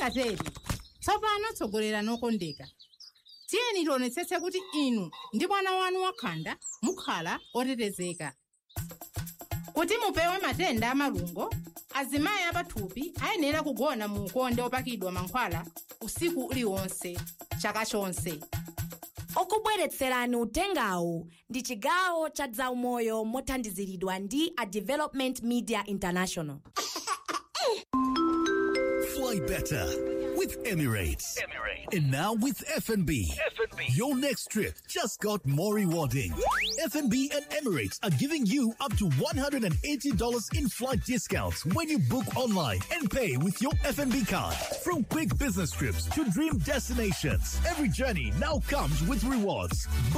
kateri tsopano tsogolera nokondeka tiyeni tionetsetse kuti inu ndi mwana wanu wakhanda mukhala otetezeka. Kuti mupewe matenda amalungo, azimayi apathupi ayenera kugona mu ukonde opakidwa mankhwala usiku uliwonse chaka chonse. Okubweretserani utengawu ndi chigawo cha zaumoyo mothandiziridwa ndi a Development Media International. Fly better with Emirates. And now with FNB. Your next trip just got more rewarding. FNB and Emirates are giving you up to $180 in flight discounts when you book online and pay with your FNB card. From quick business trips to dream destinations, every journey now comes with rewards.